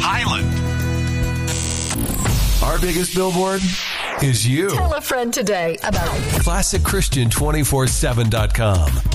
Highland. Our biggest billboard is you. Tell a friend today about ClassicChristian247.com.